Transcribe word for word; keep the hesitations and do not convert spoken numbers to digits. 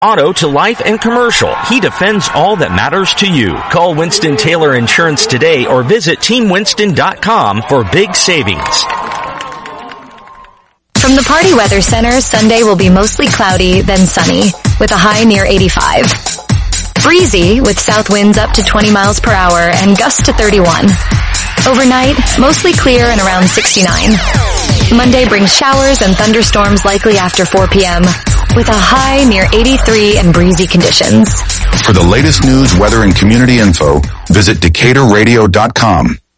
Auto to life and commercial. He defends all that matters to you. Call Winston Taylor Insurance today or visit team winston dot com for big savings. From the Party Weather Center, Sunday will be mostly cloudy, then sunny, with a high near eighty-five. Breezy, with south winds up to twenty miles per hour and gusts to thirty-one. Overnight, mostly clear and around sixty-nine. Monday brings showers and thunderstorms likely after four p.m., with a high near eighty-three and breezy conditions. For the latest news, weather, and community info, visit Decatur Radio dot com.